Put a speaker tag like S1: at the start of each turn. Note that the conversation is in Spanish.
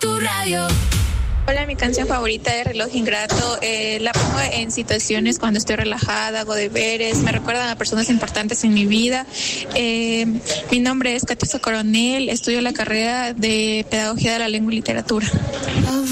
S1: tu radio.
S2: Hola, mi canción favorita es Reloj Ingrato. La pongo en situaciones cuando estoy relajada, hago deberes, me recuerdan a personas importantes en mi vida. Mi nombre es Katiuska Coronel, estudio la carrera de Pedagogía de la Lengua y Literatura.